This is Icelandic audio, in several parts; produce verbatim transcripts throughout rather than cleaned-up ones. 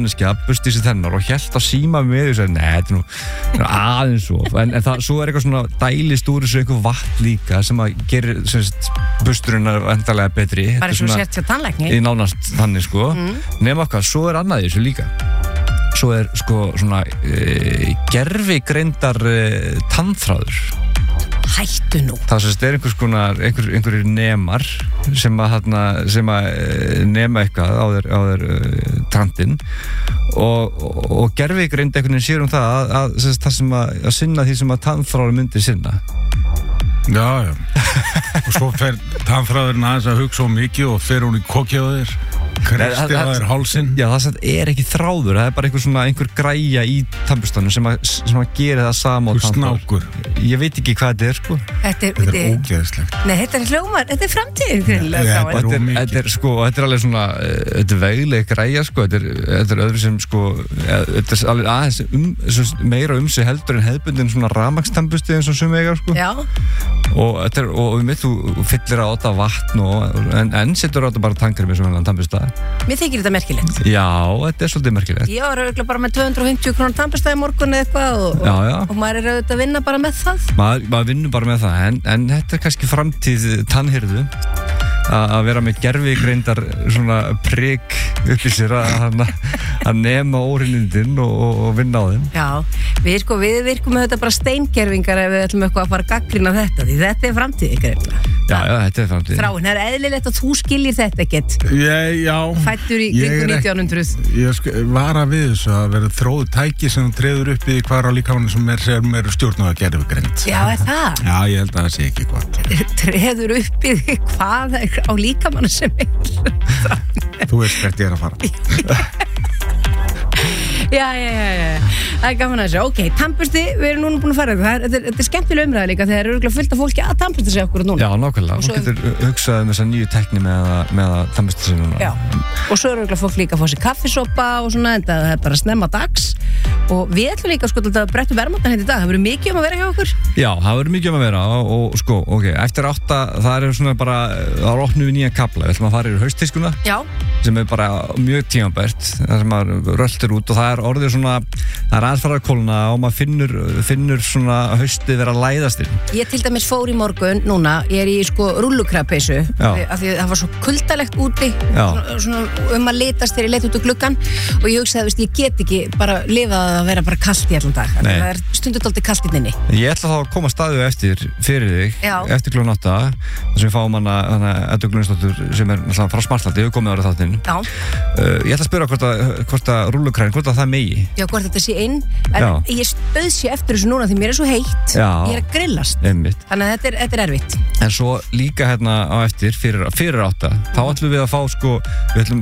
manneskja busti sér tennar og hélt að síma með og sagði, nei, þetta er nú, þetta er aðeins svo en, en það, svo er eitthvað svona dælist úr þessu eitthvað vatn líka sem að gerir semst, busturinn er endalega betri bara eins og sért hjá tannlækni í nánast þannig sko mm. nema okkar, svo er annað í þessu líka svo er sko svona e, gervigreindar e, tannþráður hættu nú það sést er einhvers konar einhver, einhverjir nemar sem að, hana, sem að nema eitthvað á þeir, á þeir uh, tandinn og, og, og gervigreind einhvern veginn sér um það að, að, að, það sem að, að sinna því sem að tannþráður myndi sinna já, já og svo fer tannþráðurinn aðeins að hugsa svo mikið og fer hún í kokki á þér kristi á þér hálsinn já, það er ekki þráður, það er bara einhver svona einhver græja í tannbustanum sem að, sem að gera það sama á tannþráður ég veit ekki hvað þetta er sko þetta er, þetta er ógeðslegt nei, þetta er hljómar, þetta er framtíð þetta er sko, þetta er alveg svona þetta er vegleg græja sko þetta er, þetta er öðru sem sko þetta er alveg aðeins um, meira um sig heldur en hefðbundin svona rafmagnstannbusti eins og sum eiga sko já og þetta er, og við mitt þú fyllir á þetta vatn og, en, en setur á þetta bara tankar með svona tannbusta mér þykir þetta merkilegt já, þetta er svolítið merkilegt ég var auðvitað bara með tvö hundruð og fimmtíu krónur tannbusta í morgun eða eitthvað og, já, já. og maður er auðvitað að vinna bara með það maður, maður vinnur bara með það en, en þetta er kannski framtíð tannhirðu að vera með gervigreindar svona prik upp í sér að, að nema órinnindin og, og vinna á þeim já, við, sko, við virkum með þetta bara steingervingar ef við ætlum eitthvað að fara að gaggrina þetta því þetta er framtíð ykkur já, já, þetta er framtíð Þráinn, það er eðlilegt að þú skiljir þetta ekkert ég, já fættur í kringu nítján hundruð ég sko, var að við þessu að vera þróðu tæki sem þú treður upp í hvar á líkamann sem er, sem er stjórn og gervigreind já, er það? já, ég held að það sé ekki hvað treður upp í hvað á líkamann sem er þú veist hvert ég er að fara já, já, já, já, það er gaman að þessu ok, tannbursti, við erum núna búin að fara þetta er, þetta er skemmtileg umræða líka þegar eru fullt af fólki að tannbursta sig okkur núna já, nákvæmlega, þú getur hugsað um þessa nýju tekni með að, með að tannbursta sig núna já, og svo eru fólk líka að fá sér kaffisopa og svona, en það er bara snemma dags og við ætlum líka sko að breytta verðmætan hérna í dag, það verður mikið um að vera hjá okkur já, það verður mikið um að vera og, og sko, ok, eftir átta það er svona bara, það er opnum við nýja kapla við ætlum að fara í hausttískuna já. sem er bara mjög tímabært það sem maður röltir út og það er orðið svona það er aðeins fara að kólna og maður finnur, finnur svona haustið vera að læðast inn ég til dæmis fór í morgun núna, ég er í sko rúllukrabpeysu af því það var svo kuldalegt úti svona, svona um að litast þegar ég leit út úr gluggan og ég hugsaði, veist, ég get ekki bara lifað að vera bara kalt í allan dag það er stundur dálítið kalt í nynni ég ætla þá að koma staðu eftir fyrir þig já. Eftir klukkan átta þar sem við fáum hana Eddu Gunnarsdóttur sem er frá Smartlandi, við komum ára þáttinn uh, ég ætla að spyrja hvort að, hvort að rúllukræn, hvort að það megi já, hvort þetta sé inn en já. Ég spöð sér eftir þessu núna því mér er svo heitt já. Ég er að grillast Einmitt. Þannig að þetta er, þetta er erfitt en svo líka hérna á eftir fyrir, fyrir átta, þá ætlum við að fá sko, við ætlum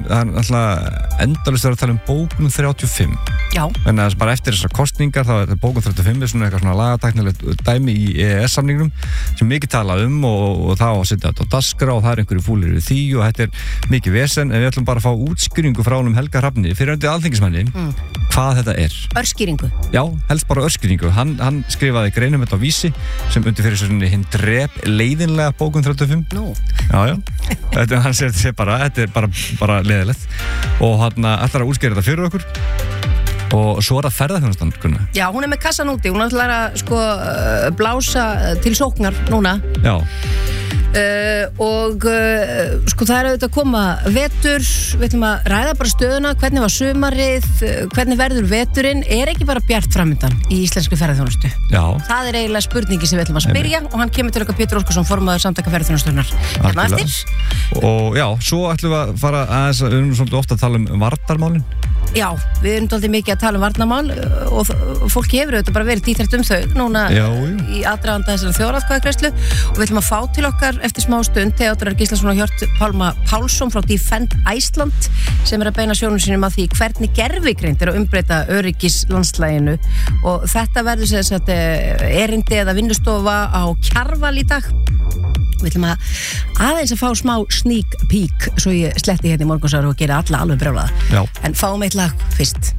að endalist að tala um bókun þrjátíu og fimm já. En það er bara eftir þessar kostningar þá er bókun þrjátíu og fimm er svona eitthvað svona lagatæknilegt dæmi í E E S-samningnum sem mikið tala um og, og þá að setja þetta á dagskrá og það er einhverju fúlir við því og þetta er mikið vesen en við ætlum bara að fá útskýringu frá honum Helga Hrafni fyrir undir alþingismanni mm. hvað þetta er örskýringu já, helst bara örskýringu hann, hann skrifaði greinum þetta á Vísi sem undir fyrir svona hinn drep leiðinlega bókun þrjátíu og fimm no. já, já, þetta, hann sér þetta bara þetta er bara, bara leiðilegt og hann ætlar að útskýra þetta fyrir okkur og svo er það ferðarþjónustan Gunnar. Já, hún er með kassan úti, hún ætlar að sko blása til sóknar núna já Uh, og uh, sko það er auðvitað að koma vetur, við ætlum að ræða bara stöðuna, hvernig var sumarið uh, hvernig verður veturinn, er ekki bara bjart framöndan í íslenskri ferðarþjónustu já. Það er eiginlega spurningi sem við ætlum að spyrja Emme. Og hann kemur til okkar Pétur Óskarsson, formaður samtaka ferðarþjónustunnar hérna eftir og já, svo ætlum við að fara aðeins við erum svolítið ofta að tala um varnarmálin já, við erum svolítið mikið að tala um varnarmál og fólki hefur auðvitað bara verið dýtrætt um þau núna já, í aðdraganda þessari þjóðaratkvæðagreiðslu og við ætlum að fá til okkar eftir smá stund Theodór Gíslason og Hjört Pálma Pálsson frá Defend Iceland sem er að beina sjónum sínum að því hvernig gervigreind er að umbreyta öryggislandslæginu og þetta verður sem sagt erindi eða vinnustofa á Kjarval í dag. Við ætlum að aðeins að fá smá sneak peek svo ég sletti hérna í morgunsár og gera alla alveg brjálaða. En fáum eitt lag fyrst.